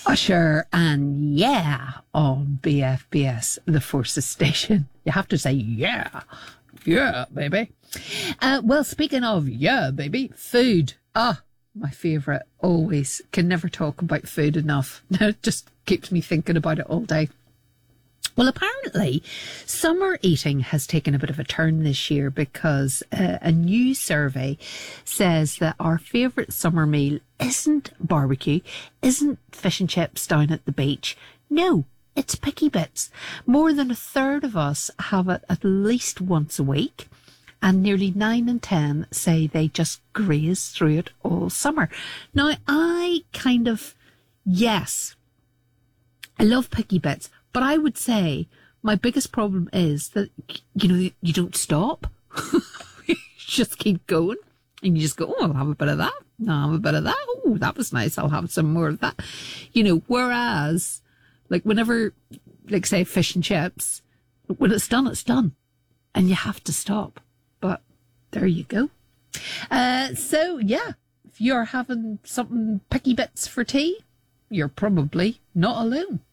Usher and Yeah on BFBS, the Forces station. You have to say yeah. Yeah, baby. Well, speaking of yeah, baby, food. My favourite. Always. Can never talk about food enough. It just keeps me thinking about it all day. Well, apparently, summer eating has taken a bit of a turn this year because a new survey says that our favourite summer meal isn't barbecue, isn't fish and chips down at the beach. No, it's Picky Bits. More than a third of us have it at least once a week, and nearly 9 in 10 say they just graze through it all summer. Now, yes, I love Picky Bits. But I would say my biggest problem is that, you don't stop. You just keep going. And you just go, I'll have a bit of that. I'll have a bit of that. Oh, that was nice. I'll have some more of that. Whereas, whenever, say, fish and chips, when it's done, it's done. And you have to stop. But there you go. So, yeah, if you're having something Picky Bits for tea, you're probably not alone.